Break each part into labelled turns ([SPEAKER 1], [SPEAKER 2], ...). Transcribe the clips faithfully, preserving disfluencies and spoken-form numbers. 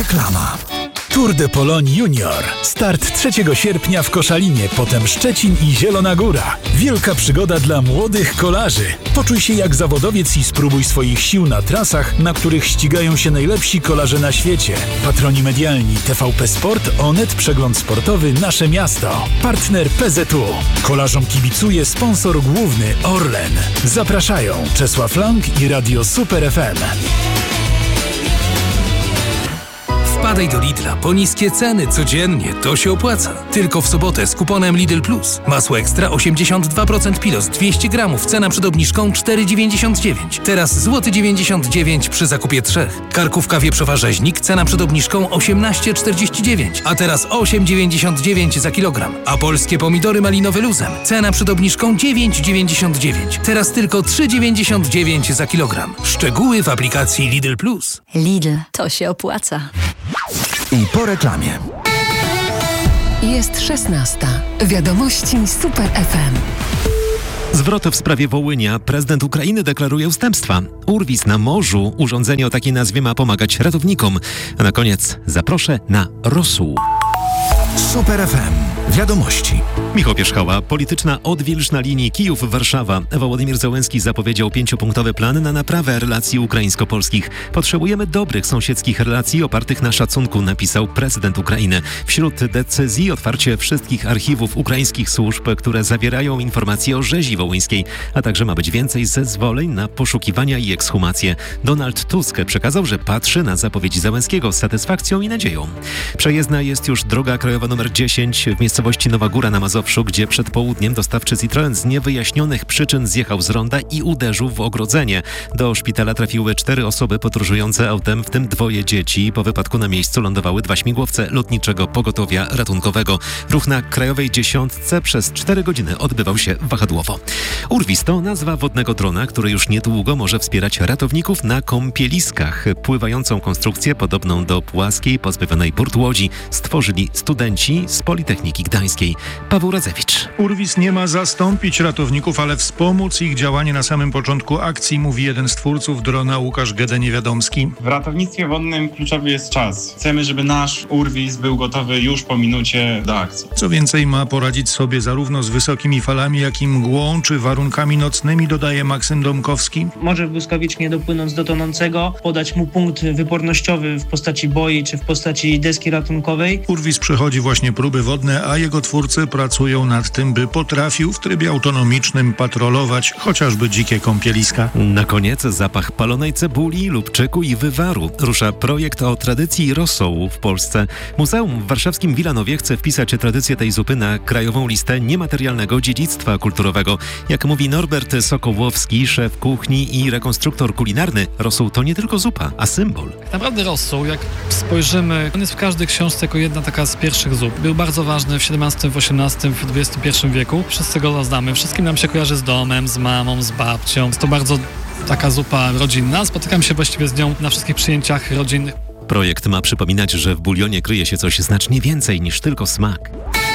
[SPEAKER 1] Reklama. Tour de Pologne Junior. Start trzeciego sierpnia w Koszalinie, potem Szczecin i Zielona Góra. Wielka przygoda dla młodych kolarzy. Poczuj się jak zawodowiec i spróbuj swoich sił na trasach, na których ścigają się najlepsi kolarze na świecie. Patroni medialni T V P Sport, Onet, Przegląd Sportowy, Nasze Miasto. Partner P Z U. Kolarzom kibicuje sponsor główny Orlen. Zapraszają Czesław Lang i Radio Super F M.
[SPEAKER 2] Wpadaj do Lidla po niskie ceny codziennie, to się opłaca. Tylko w sobotę z kuponem Lidl Plus. Masło ekstra osiemdziesiąt dwa procent Pilos dwieście gramów, cena przed obniżką cztery dziewięćdziesiąt dziewięć. Teraz złoty dziewięćdziesiąt dziewięć przy zakupie trzech. Karkówka wieprzowa rzeźnik, cena przed obniżką osiemnaście czterdzieści dziewięć, a teraz osiem dziewięćdziesiąt dziewięć za kilogram. A polskie pomidory malinowe luzem, cena przed obniżką dziewięć dziewięćdziesiąt dziewięć. Teraz tylko trzy dziewięćdziesiąt dziewięć za kilogram. Szczegóły w aplikacji Lidl Plus.
[SPEAKER 3] Lidl, to się opłaca.
[SPEAKER 1] I po reklamie.
[SPEAKER 4] Jest szesnasta. Wiadomości Super F M.
[SPEAKER 5] Zwrot w sprawie Wołynia. Prezydent Ukrainy deklaruje ustępstwa. Urwis na morzu. Urządzenie o takiej nazwie ma pomagać ratownikom. A na koniec zaproszę na rosół.
[SPEAKER 1] Super F M. Wiadomości.
[SPEAKER 5] Michał Pierzchała. Polityczna odwilż na linii Kijów-Warszawa. Wołodymyr Zełenski zapowiedział pięciopunktowy plan na naprawę relacji ukraińsko-polskich. Potrzebujemy dobrych sąsiedzkich relacji opartych na szacunku, napisał prezydent Ukrainy. Wśród decyzji otwarcie wszystkich archiwów ukraińskich służb, które zawierają informacje o rzezi wołyńskiej, a także ma być więcej zezwoleń na poszukiwania i ekshumacje. Donald Tusk przekazał, że patrzy na zapowiedzi Zełenskiego z satysfakcją i nadzieją. Przejezdna jest już droga krajowa numer dziesięć w miejscowości Nowa Góra na Mazowszu, gdzie przed południem dostawczy Citroen z niewyjaśnionych przyczyn zjechał z ronda i uderzył w ogrodzenie. Do szpitala trafiły cztery osoby podróżujące autem, w tym dwoje dzieci. Po wypadku na miejscu lądowały dwa śmigłowce Lotniczego Pogotowia Ratunkowego. Ruch na krajowej dziesiątce przez cztery godziny odbywał się wahadłowo. Urwis to nazwa wodnego drona, który już niedługo może wspierać ratowników na kąpieliskach. Pływającą konstrukcję podobną do płaskiej, pozbawionej burt łodzi stworzyli studenci z Politechniki Gdańskiej. Paweł Radzewicz.
[SPEAKER 6] Urwis nie ma zastąpić ratowników, ale wspomóc ich działanie na samym początku akcji, mówi jeden z twórców drona Łukasz Gede-Niewiadomski.
[SPEAKER 7] W ratownictwie wodnym kluczowy jest czas. Chcemy, żeby nasz Urwis był gotowy już po minucie do akcji.
[SPEAKER 6] Co więcej, ma poradzić sobie zarówno z wysokimi falami, jak i mgłą czy warunkami nocnymi, dodaje Maksym Domkowski.
[SPEAKER 8] Może błyskawicznie dopłynąc do tonącego, podać mu punkt wypornościowy w postaci boi czy w postaci deski ratunkowej.
[SPEAKER 6] Urwis przechodzi właśnie próby wodne, a jego twórcy pracują nad tym, by potrafił w trybie autonomicznym patrolować chociażby dzikie kąpieliska.
[SPEAKER 5] Na koniec zapach palonej cebuli, lubczyku i wywaru. Rusza projekt o tradycji rosołu w Polsce. Muzeum w warszawskim Wilanowie chce wpisać tradycję tej zupy na krajową listę niematerialnego dziedzictwa kulturowego. Jak mówi Norbert Sokołowski, szef kuchni i rekonstruktor kulinarny, rosół to nie tylko zupa, a symbol.
[SPEAKER 9] Tak naprawdę rosół, jak spojrzymy, on jest w każdej książce jako jedna taka z pierwszych zup. Był bardzo ważny w siedemnastym, w osiemnastym, w dwudziestym pierwszym wieku. Wszyscy go znamy. Wszystkim nam się kojarzy z domem, z mamą, z babcią. To bardzo taka zupa rodzinna. Spotykam się właściwie z nią na wszystkich przyjęciach rodzinnych.
[SPEAKER 5] Projekt ma przypominać, że w bulionie kryje się coś znacznie więcej niż tylko smak.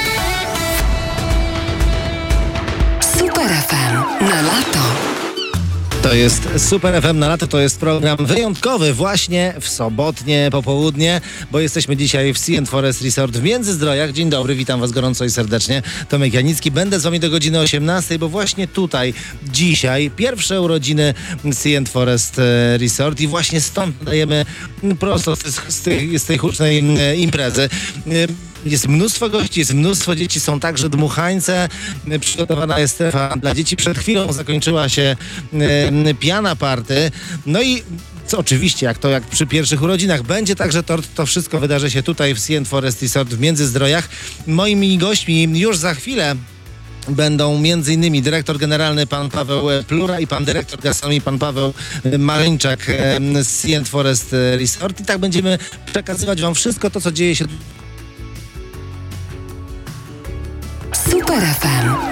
[SPEAKER 4] Super F M na lato.
[SPEAKER 10] To jest Super F M na lato, to jest program wyjątkowy właśnie w sobotnie popołudnie, bo jesteśmy dzisiaj w Sea and Forest Resort w Międzyzdrojach. Dzień dobry, witam Was gorąco i serdecznie. Tomek Janicki, będę z Wami do godziny osiemnastej, bo właśnie tutaj dzisiaj pierwsze urodziny Sea and Forest Resort i właśnie stąd dajemy prosto z tej, z tej hucznej imprezy. Jest mnóstwo gości, jest mnóstwo dzieci, są także dmuchańce. Przygotowana jest strefa dla dzieci. Przed chwilą zakończyła się e, piana party. No i co oczywiście, jak to jak przy pierwszych urodzinach, będzie także tort. To wszystko wydarzy się tutaj w Sea and Forest Resort w Międzyzdrojach. Moimi gośćmi już za chwilę będą między innymi dyrektor generalny pan Paweł Plura i pan dyrektor gastronomii pan Paweł Maryńczak z Sea and Forest Resort. I tak będziemy przekazywać Wam wszystko to, co dzieje się.
[SPEAKER 4] Super F M